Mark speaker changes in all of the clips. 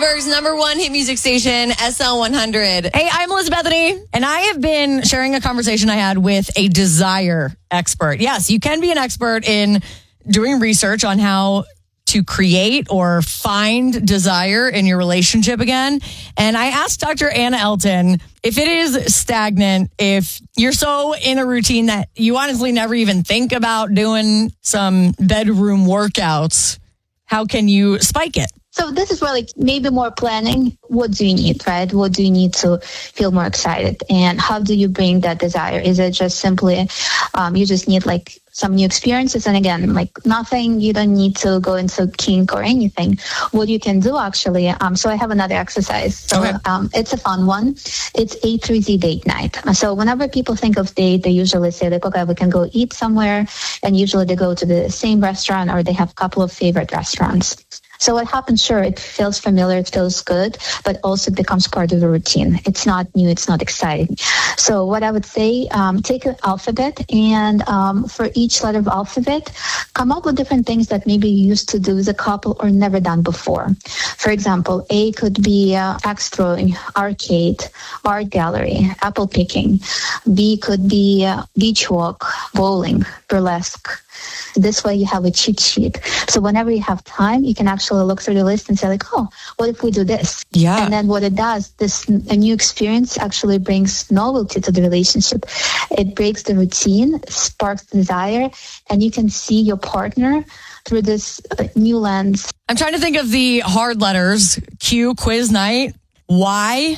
Speaker 1: Pittsburgh's #1 hit music station, SL100.
Speaker 2: Hey, I'm Liz Bethany, and I have been sharing a conversation I had with a desire expert. Yes, you can be an expert in doing research on how to create or find desire in your relationship again. And I asked Dr. Anna Elton if it is stagnant, if you're so in a routine that you honestly never even think about doing some bedroom workouts, how can you spike it?
Speaker 3: So this is where maybe more planning. What do you need, right? What do you need to feel more excited? And how do you bring that desire? Is it just simply you just need some new experiences? And again, nothing, you don't need to go into kink or anything. What you can do actually, so I have another exercise. So it's a fun one. It's A through Z date night. So whenever people think of date, they usually say okay, we can go eat somewhere. And usually they go to the same restaurant or they have a couple of favorite restaurants. So what happens, sure, it feels familiar, it feels good, but also it becomes part of the routine. It's not new, it's not exciting. So what I would say, take an alphabet and for each letter of alphabet, come up with different things that maybe you used to do as a couple or never done before. For example, A could be axe throwing, arcade, art gallery, apple picking. B could be beach walk, bowling, burlesque. This way you have a cheat sheet. So whenever you have time, you can actually look through the list and say what if we do this?
Speaker 2: Yeah.
Speaker 3: And then what it does, a new experience actually brings novelty to the relationship. It breaks the routine, sparks desire, and you can see your partner through this new lens.
Speaker 2: I'm trying to think of the hard letters. Q, quiz night. Y,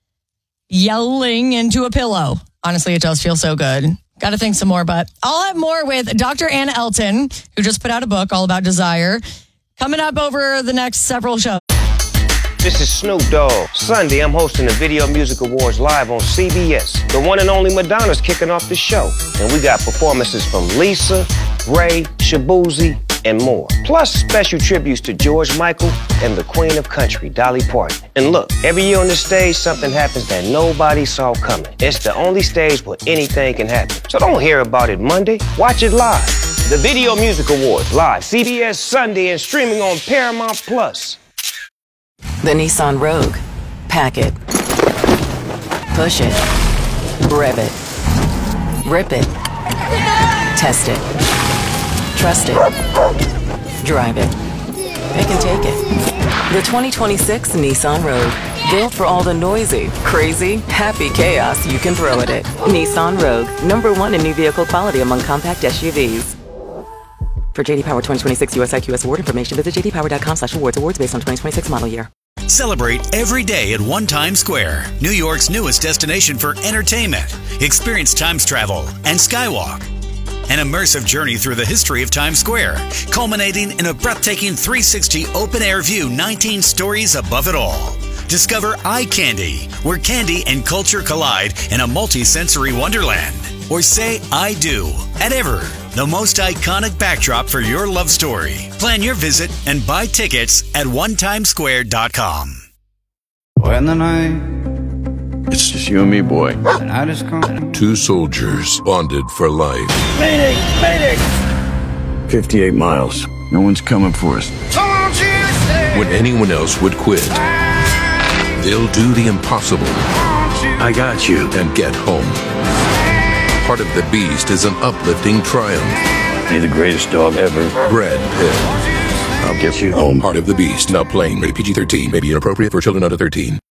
Speaker 2: yelling into a pillow. Honestly, it does feel so good. Got to think some more, but I'll have more with Dr. Anna Elton, who just put out a book all about desire, coming up over the next several shows.
Speaker 4: This is Snoop Dogg. Sunday, I'm hosting the Video Music Awards live on CBS. The one and only Madonna's kicking off the show. And we got performances from Lisa, Ray, Shabuzi, and more. Plus special tributes to George Michael and the Queen of Country, Dolly Parton. And look, every year on this stage, something happens that nobody saw coming. It's the only stage where anything can happen. So don't hear about it Monday. Watch it live. The Video Music Awards, live, CBS Sunday, and streaming on Paramount Plus.
Speaker 5: The Nissan Rogue. Pack it. Push it. Rev it. Rip it. Test it. Trust it. Drive it. Pick and take it. The 2026 Nissan Rogue. Built for all the noisy, crazy, happy chaos you can throw at it. Nissan Rogue. #1 in new vehicle quality among compact SUVs. For JD Power 2026 US IQS award information, visit jdpower.com/awards. Awards based on 2026 model year.
Speaker 6: Celebrate every day at One Times Square, New York's newest destination for entertainment. Experience Times travel and Skywalk. An immersive journey through the history of Times Square, culminating in a breathtaking 360 open-air view 19 stories above it all. Discover Eye Candy, where candy and culture collide in a multi-sensory wonderland. Or say I do at Ever, the most iconic backdrop for your love story. Plan your visit and buy tickets at onetimesquare.com.
Speaker 7: When the night, it's just you and me, boy. And I just come.
Speaker 8: Two soldiers bonded for life.
Speaker 7: Mayday! Mayday! 58 miles. No one's coming for us.
Speaker 8: When anyone else would quit, they'll do the impossible.
Speaker 7: I got you.
Speaker 8: And get home. Heart of the Beast is an uplifting triumph.
Speaker 7: You're the greatest dog ever.
Speaker 8: Brad Pitt.
Speaker 7: I'll get you home.
Speaker 8: Heart of the Beast. Now playing. Rated PG-13. May be inappropriate for children under 13.